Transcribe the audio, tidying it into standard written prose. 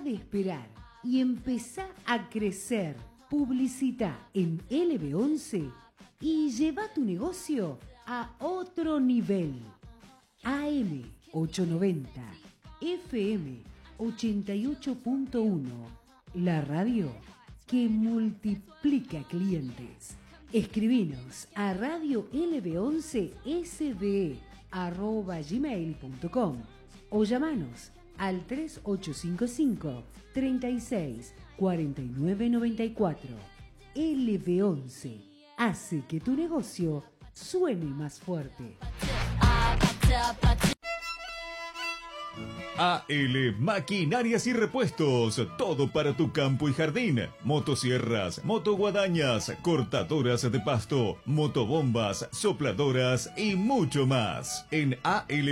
de esperar y empezá a crecer. Publicita en LB11 y lleva tu negocio a otro nivel. AM 890, FM 88.1, la radio que multiplica clientes. Escribinos a radiolb11sbe@gmail.com o llamanos al 3855 36 49 94. LB11 hace que tu negocio suene más fuerte. AL Maquinarias y Repuestos, todo para tu campo y jardín. Motosierras, motoguadañas, cortadoras de pasto, motobombas, sopladoras y mucho más. En AL